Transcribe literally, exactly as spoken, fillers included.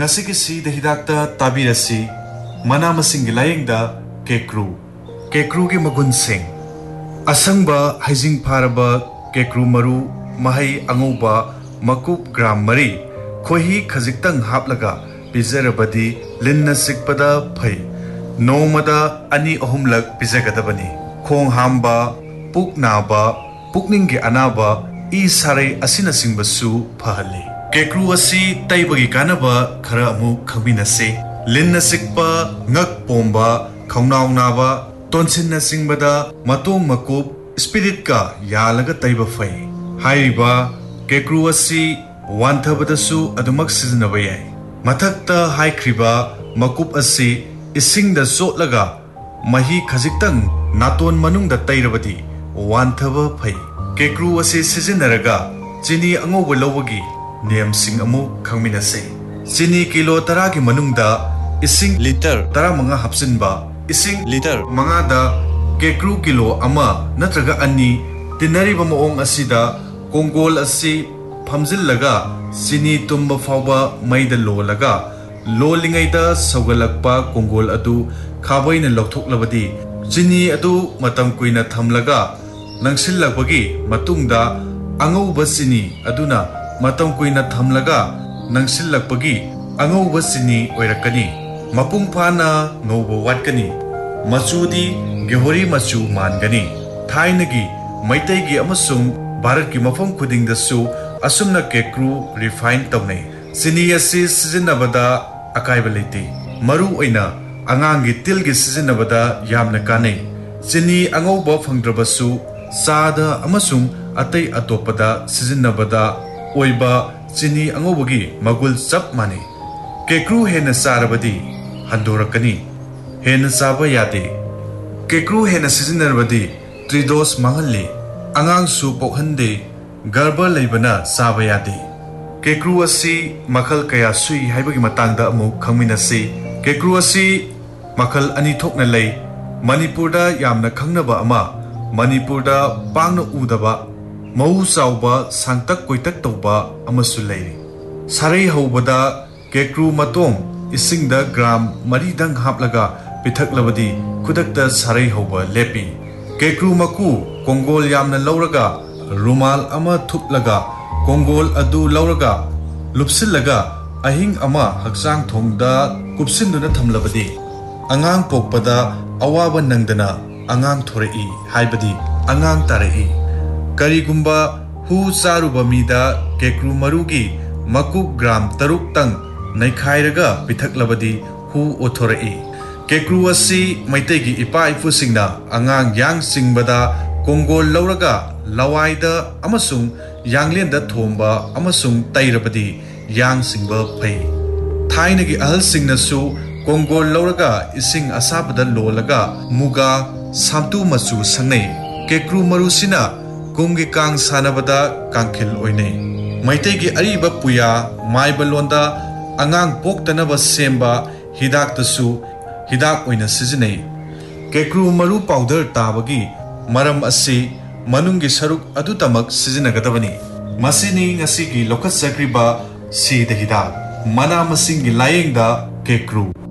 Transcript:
Ngasigi si dahidakta tabirasi mana masinggi layengda kekru. Kekru gi magun sing. Asangba haizing paraba kekru maru mahai anguba makup gram mari khohi khajiktang haplaga pizarabadi linna sikpada phai. Nomada ani ahumlak pizagadabani. Khong hamba puk naba pukningi anaba i sarai asina singbasu phahali. Kekru asi taibagi kanaba khara amu khangminase. Linna sikpa ngak pomba khongnaw naba tonsinna singbada matong makup spirit ka yalaga taiba fai. Hairiba kekru asi wanthabadasu adumak sizinaba yai. Mathakta haikriba makup asi isingda sotlaga mahi khajiktang naton manungda tairabadi wanthaba phai. Kekru asi sizinaraga chini angoba lawagi Niyam sing amu khangminase. Sini kilo tara ki manungda ising liter tara manga hapsinba ising liter manga da kekru kilo ama natraga ani tinari ba moong asida kongol asi phamjillaga sini tumba fawba maida lolaga lolingai da saugalakpa kongol adu khabaina lokhthoklabadi sini adu matam kuina thamlaga nangsilakbagi matungda angauba sini aduna Matang kuina thamlaga nangsilakpagi angauba sini oirakani mapung phana ngauba watkani machudi gehori machu mangani thainagi maitaigi amasung bharatki mafam khudingdasu asumna kekru refine tawnai sini asi sizinabada akaiba leite maru oina angangi tilgi sizinabada yamna kanai sini angauba phangdrabasu sada amasung atai atopada sizinabada Oiba chini angobagi magul chap mani. Kekru hena sarabadi handorakani. Hena saba yade. Kekru hena sizinarbadi tridos mangalli. Angang su pokhande garba leibana saba yade. Kekru asi makal kaya sui haibagi matangda amu khangminasi. Kekru asi makal ani thokna lei. Manipurda yamna khangnaba ama. Manipurda pangna udaba. Mau sauba sangtak koitak tauba amasu leiri. Sarai haubada kekru matong isingda gram maridang haplaga pitaklabadi kudakta sarai hauba lepi. Kekru maku kongol yamna lauraga rumal ama thuplaga kongol adu lauraga lupsillaga ahing ama haksang thongda kupsinduna thamlabadi. Angang pokpada awaba nangdana angang thorei haibadi angang tarei. Karigumba hu saruba mida kekru marugi makup gram taruk tang naikhairaga pithaklabadi hu othorai. Kekru asi maitegi ipa ifusingna angang yang singbada kongol lauraga lawaida amasung yanglenda thomba amasung tairabadi yang singba phai. Thainagi ahal singnasu kongol lauraga ising asabada lolaga muga samtu machu sangnai. Kekru marusina Kumgi kang sanabada kangkil oine. Maitegi ariba puya maibalonda angang poktanaba semba hidak tasu hidak oina sizinei. Kekru maru powder tabagi maram asi manunggi saruk adutamak sizinagadabani. Masini ngasigi lokat sakriba si hidak mana masinggi layengda kekru.